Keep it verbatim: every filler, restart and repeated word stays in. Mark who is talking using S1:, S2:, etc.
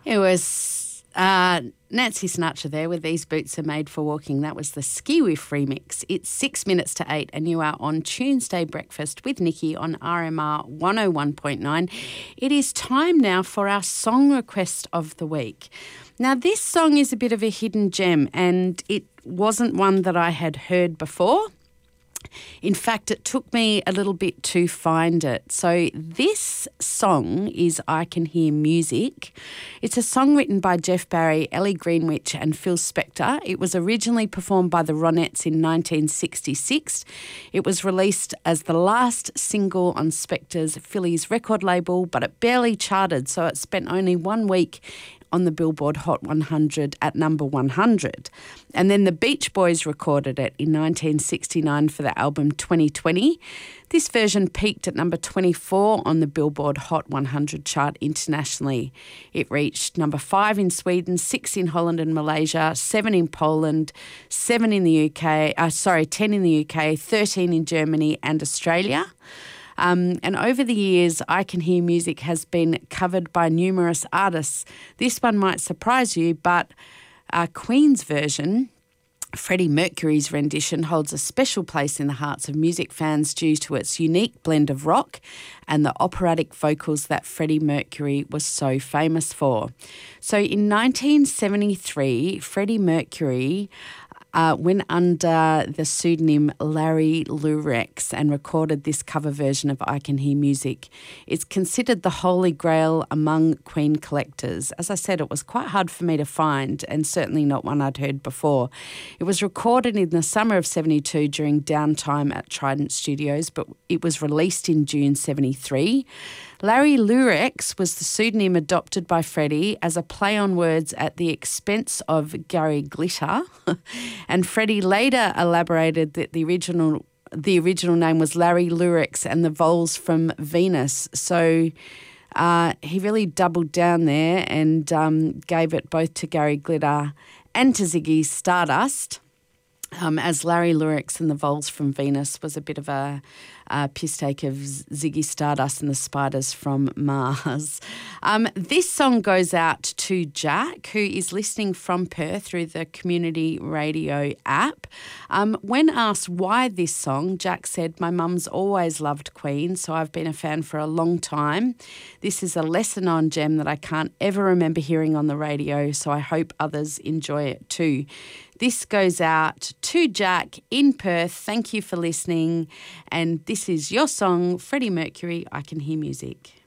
S1: It was uh, Nancy Sinatra there with These Boots Are Made for Walking. That was the Ski Whiff remix. It's six minutes to eight and you are on Tuesday Breakfast with Nikki on R M R one oh one point nine. It is time now for our song request of the week. Now, this song is a bit of a hidden gem and it wasn't one that I had heard before. In fact, it took me a little bit to find it. So this song is I Can Hear Music. It's a song written by Jeff Barry, Ellie Greenwich and Phil Spector. It was originally performed by the Ronettes in nineteen sixty-six. It was released as the last single on Spector's Phillies record label, but it barely charted, so it spent only one week on the Billboard Hot one hundred at number one hundred. And then the Beach Boys recorded it in nineteen sixty-nine for the album twenty twenty. This version peaked at number twenty-four on the Billboard Hot one hundred chart internationally. It reached number five in Sweden, six in Holland and Malaysia, seven in Poland, seven in the U K, uh, sorry, ten in the U K, thirteen in Germany and Australia. Um, and over the years, I Can Hear Music has been covered by numerous artists. This one might surprise you, but uh, Queen's version, Freddie Mercury's rendition, holds a special place in the hearts of music fans due to its unique blend of rock and the operatic vocals that Freddie Mercury was so famous for. So in nineteen seventy-three, Freddie Mercury Uh, went under the pseudonym Larry Lurex and recorded this cover version of I Can Hear Music. It's considered the holy grail among Queen collectors. As I said, it was quite hard for me to find and certainly not one I'd heard before. It was recorded in the summer of seventy-two during downtime at Trident Studios, but it was released in June seventy-three. Larry Lurex was the pseudonym adopted by Freddie as a play on words at the expense of Gary Glitter. And Freddie later elaborated that the original the original name was Larry Lurex and the vols from Venus. So uh, he really doubled down there and um, gave it both to Gary Glitter and to Ziggy Stardust. Um, as Larry Lurex and the Vols from Venus was a bit of a, a piss take of Ziggy Stardust and the Spiders from Mars. Um, this song goes out to Jack, who is listening from Perth through the Community Radio app. Um, when asked why this song, Jack said, "My mum's always loved Queen, so I've been a fan for a long time. This is a lesser-known gem that I can't ever remember hearing on the radio, so I hope others enjoy it too." This goes out to Jack in Perth. Thank you for listening. And this is your song, Freddie Mercury, I Can Hear Music.